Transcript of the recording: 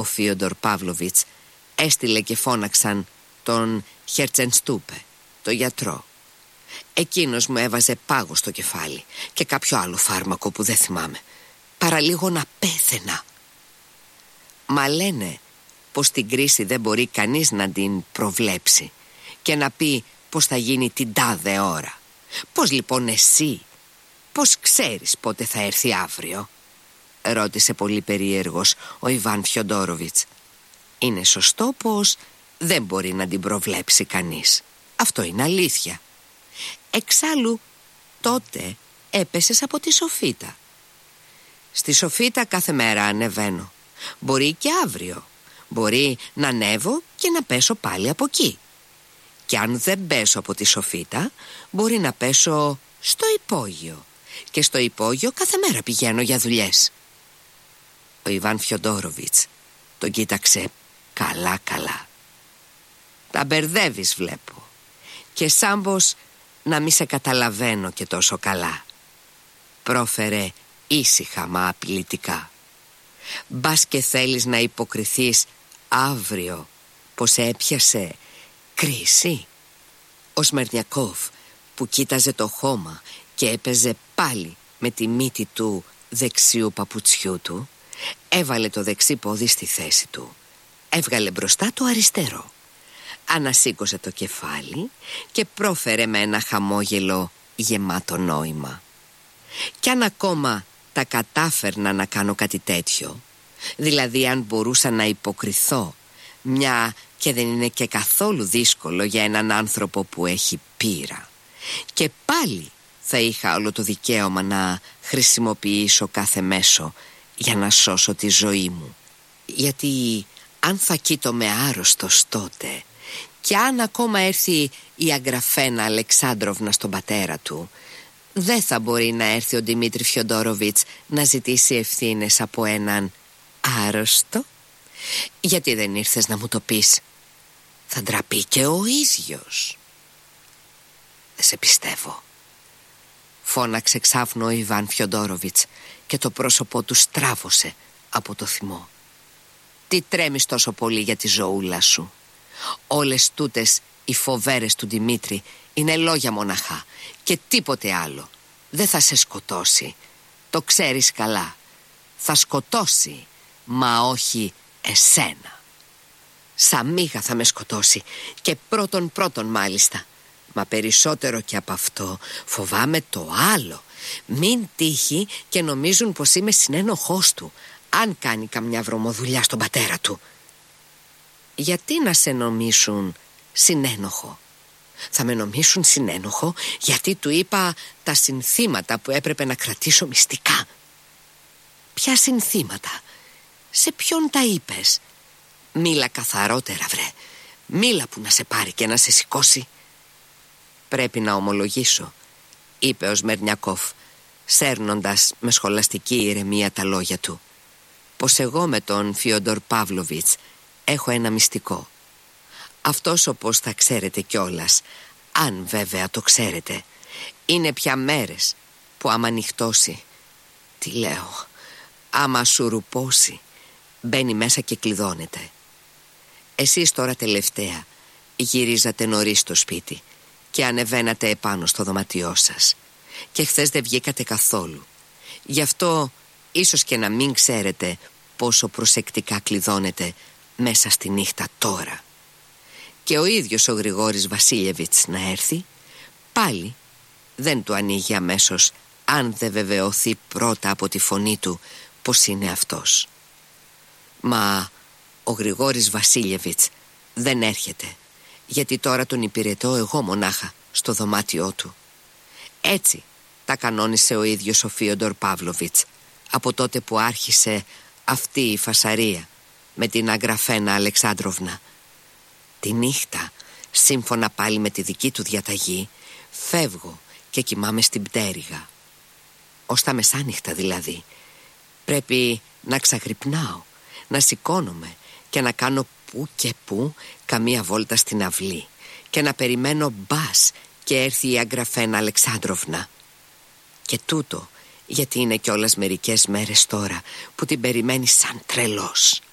Φίοντορ Παύλοβιτς έστειλε και φώναξαν τον Χερτσενστούπε, το γιατρό. Εκείνος μου έβαζε πάγο στο κεφάλι και κάποιο άλλο φάρμακο που δεν θυμάμαι. Παραλίγο να πέθαινα. Μα λένε πως την κρίση δεν μπορεί κανείς να την προβλέψει και να πει πως θα γίνει την τάδε ώρα. Πώς λοιπόν εσύ, πώς ξέρεις πότε θα έρθει αύριο? Ρώτησε πολύ περίεργος ο Ιβάν Φιοντόροβιτς. Είναι σωστό πως δεν μπορεί να την προβλέψει κανείς. Αυτό είναι αλήθεια. Εξάλλου τότε έπεσες από τη σοφίτα. Στη σοφίτα κάθε μέρα ανεβαίνω. Μπορεί και αύριο. Μπορεί να ανέβω και να πέσω πάλι από εκεί. Και αν δεν πέσω από τη σοφίτα, μπορεί να πέσω στο υπόγειο. Και στο υπόγειο κάθε μέρα πηγαίνω για δουλειές. Ο Ιβάν Φιοντόροβιτς τον κοίταξε καλά. Τα μπερδεύεις βλέπω. Και σαν πως να μη σε καταλαβαίνω και τόσο καλά. Πρόφερε ήσυχα μα απειλητικά. Μπας και θέλεις να υποκριθείς αύριο πως έπιασε κρίση? Ο Σμερνιακόφ που κοίταζε το χώμα και έπαιζε πάλι με τη μύτη του δεξιού παπουτσιού του, έβαλε το δεξί πόδι στη θέση του, έβγαλε μπροστά το αριστερό, ανασήκωσε το κεφάλι και πρόφερε με ένα χαμόγελο γεμάτο νόημα. Κι αν ακόμα τα κατάφερνα να κάνω κάτι τέτοιο, δηλαδή αν μπορούσα να υποκριθώ, μια και δεν είναι και καθόλου δύσκολο για έναν άνθρωπο που έχει πείρα, και πάλι θα είχα όλο το δικαίωμα να χρησιμοποιήσω κάθε μέσο για να σώσω τη ζωή μου. Γιατί αν θα κοίτομαι άρρωστος τότε, και αν ακόμα έρθει η Αγγραφένα Αλεξάνδροβνα στον πατέρα του, δεν θα μπορεί να έρθει ο Δημήτρη Φιοντόροβιτς να ζητήσει ευθύνες από έναν άρρωστο. Γιατί δεν ήρθες να μου το πεις? Θα ντραπεί και ο ίδιος. Δεν σε πιστεύω, φώναξε ξάφνου ο Ιβάν Φιοντόροβιτς και το πρόσωπό του στράβωσε από το θυμό. Τι τρέμεις τόσο πολύ για τη ζωούλα σου? Όλες τούτες οι φοβέρες του Δημήτρη είναι λόγια μοναχά και τίποτε άλλο. Δεν θα σε σκοτώσει, το ξέρεις καλά. Θα σκοτώσει, μα όχι εσένα. Σαν μύγα θα με σκοτώσει, και πρώτον μάλιστα. Μα περισσότερο και από αυτό φοβάμαι το άλλο. Μην τύχει και νομίζουν πως είμαι συνένοχός του, αν κάνει καμιά βρωμοδουλειά στον πατέρα του. Γιατί να σε νομίσουν συνένοχο? Θα με νομίσουν συνένοχο γιατί του είπα τα συνθήματα που έπρεπε να κρατήσω μυστικά. Ποια συνθήματα? Σε ποιον τα είπες? Μίλα καθαρότερα βρε. Μίλα που να σε πάρει και να σε σηκώσει. Πρέπει να ομολογήσω, είπε ο Σμερνιακόφ, σέρνοντας με σχολαστική ηρεμία τα λόγια του, πως εγώ με τον Φίοντορ Παύλοβιτς έχω ένα μυστικό. Αυτός, όπως θα ξέρετε κιόλας, αν βέβαια το ξέρετε, είναι πια μέρες που άμα νυχτώσει, τι λέω, άμα σουρουπώσει, μπαίνει μέσα και κλειδώνεται. Εσείς τώρα τελευταία γυρίζατε νωρίς στο σπίτι και ανεβαίνατε επάνω στο δωμάτιό σας, και χθες δεν βγήκατε καθόλου. Γι' αυτό ίσως και να μην ξέρετε πόσο προσεκτικά κλειδώνετε μέσα στη νύχτα τώρα. Και ο ίδιος ο Γρηγόρης Βασίλεβιτς να έρθει, πάλι δεν του ανοίγει αμέσως, αν δεν βεβαιωθεί πρώτα από τη φωνή του πως είναι αυτός. Μα ο Γρηγόρης Βασίλεβιτς δεν έρχεται, γιατί τώρα τον υπηρετώ εγώ μονάχα στο δωμάτιό του. Έτσι τα κανόνισε ο ίδιος ο Φίοντορ Παύλοβιτς από τότε που άρχισε αυτή η φασαρία με την Αγγραφένα Αλεξάνδροβνα. Τη νύχτα, σύμφωνα πάλι με τη δική του διαταγή, φεύγω και κοιμάμαι στην πτέρυγα. Ως τα μεσάνυχτα δηλαδή. Πρέπει να ξαγρυπνάω, να σηκώνομαι και να κάνω που και που καμία βόλτα στην αυλή και να περιμένω μπας και έρθει η Αγγραφένα Αλεξάνδροβνα. Και τούτο γιατί είναι κιόλας μερικές μέρες τώρα που την περιμένει σαν τρελός.